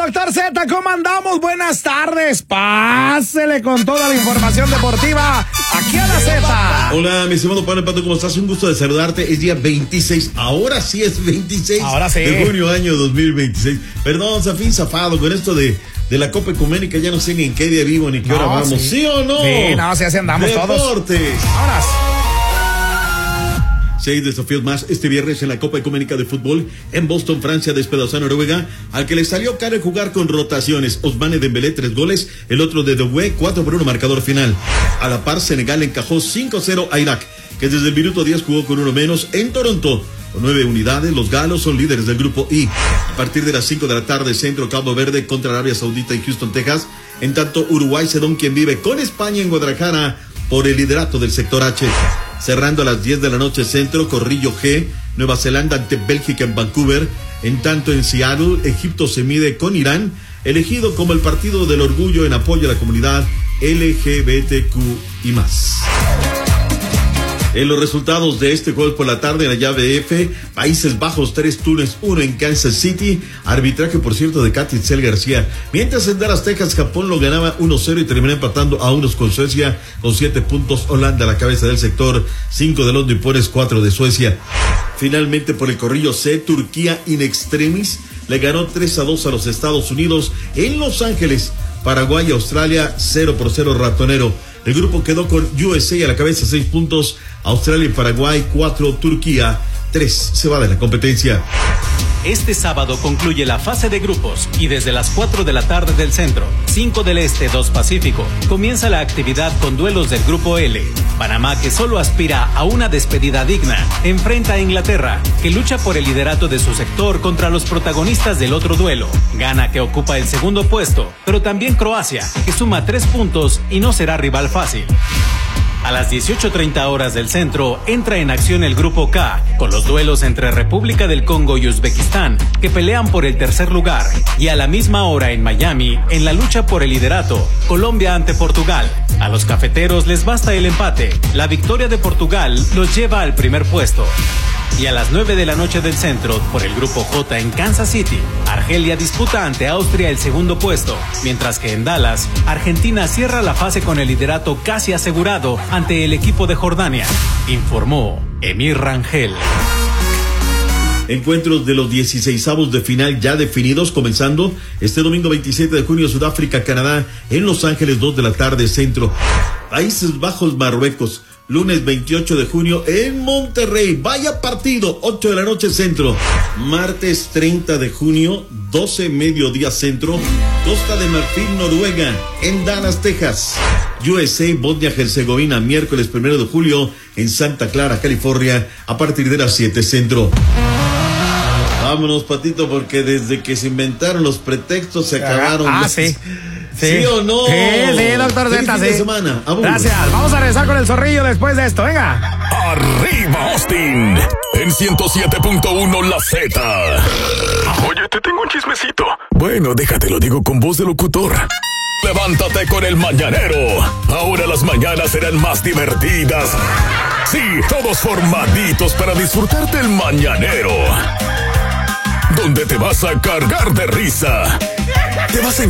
doctor Z, ¿cómo andamos? Buenas tardes, pásele con toda la información deportiva aquí a la Z. Hola, mi estimado padre Pato, ¿cómo estás? Un gusto de saludarte. Es día 26, ahora sí es 26 ahora sí. de junio, año 2026. Perdón, Zafín zafado con esto de la Copa Ecuménica, ya no sé ni en qué día vivo ni qué hora vamos. ¿Sí o no? Sí, no, sí, así andamos Deportes. todos. Vámonos. 6 desafíos más este viernes en la Copa Ecuménica de Fútbol en Boston, Francia, despedazó a Noruega, al que le salió caro jugar con rotaciones. Ousmane Dembélé 3 goles, el otro de Doué 4-1 marcador final. A la par, Senegal encajó 5-0 a Irak, que desde el minuto 10 jugó con uno menos en Toronto. Con 9 unidades, los galos son líderes del grupo I. A partir de las 5 de la tarde, Centro Cabo Verde contra Arabia Saudita en Houston, Texas. En tanto, Uruguay será quien vive con España en Guadalajara por el liderato del sector H. Cerrando a las 10 de la noche Centro, Corrillo G, Nueva Zelanda ante Bélgica en Vancouver. En tanto, en Seattle, Egipto se mide con Irán, elegido como el partido del orgullo en apoyo a la comunidad LGBTQ y más. En los resultados de este jueves por la tarde en la llave F, Países Bajos 3, Túnez 1 en Kansas City, arbitraje por cierto de Katy Itzel García, mientras en Dallas, Texas, Japón lo ganaba 1-0 y terminó empatando a unos con Suecia con 7 puntos, Holanda a la cabeza del sector, 5 de Londres y Pones, 4 de Suecia. Finalmente por el Corrillo C, Turquía in extremis le ganó 3-2 a los Estados Unidos en Los Ángeles. Paraguay y Australia 0-0 ratonero. El grupo quedó con USA a la cabeza 6 puntos, Australia y Paraguay 4, Turquía 3. Se va de la competencia. Este sábado concluye la fase de grupos y desde las 4 de la tarde del centro, 5 del este, 2 pacífico, comienza la actividad con duelos del grupo L. Panamá, que solo aspira a una despedida digna, enfrenta a Inglaterra, que lucha por el liderato de su sector contra los protagonistas del otro duelo. Ghana, que ocupa el segundo puesto, pero también Croacia, que suma 3 puntos y no será rival fácil. A las 18:30 horas del centro, entra en acción el Grupo K, con los duelos entre República del Congo y Uzbekistán, que pelean por el tercer lugar. Y a la misma hora en Miami, en la lucha por el liderato, Colombia ante Portugal. A los cafeteros les basta el empate. La victoria de Portugal los lleva al primer puesto. Y a las 9 de la noche del centro, por el Grupo J en Kansas City, Argelia disputa ante Austria el segundo puesto, mientras que en Dallas, Argentina cierra la fase con el liderato casi asegurado ante el equipo de Jordania, informó Emir Rangel. Encuentros de los 16avos de final ya definidos, comenzando este domingo 27 de junio, Sudáfrica, Canadá, en Los Ángeles, 2 de la tarde, centro. Países Bajos, Marruecos, lunes 28 de junio en Monterrey. Vaya partido, 8 de la noche centro. Martes 30 de junio, 12 mediodía centro. Costa de Marfil, Noruega, en Dallas, Texas. USA, Bosnia-Herzegovina, miércoles 1 de julio en Santa Clara, California, a partir de las 7 centro. Vámonos, Patito, porque desde que se inventaron los pretextos se acabaron. Sí. ¿Sí o no? Sí, doctor Z, fin de semana. Gracias. Vamos a regresar con el zorrillo después de esto. Venga. Arriba, Austin. En 107.1 La Z. Oye, te tengo un chismecito. Bueno, déjatelo digo con voz de locutor. Levántate con el mañanero. Ahora las mañanas serán más divertidas. Sí, todos formaditos para disfrutarte el mañanero. Donde te vas a cargar de risa. Te vas a